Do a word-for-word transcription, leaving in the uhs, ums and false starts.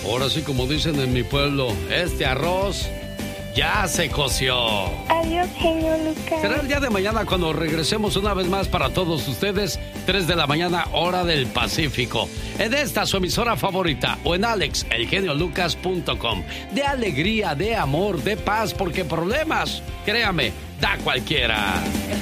Ahora sí, como dicen en mi pueblo, este arroz ya se coció. Adiós, genio Lucas. Será el día de mañana cuando regresemos una vez más para todos ustedes, tres de la mañana, hora del Pacífico. En esta, su emisora favorita, o en alex el genio lucas punto com. De alegría, de amor, de paz, porque problemas, créame, da cualquiera.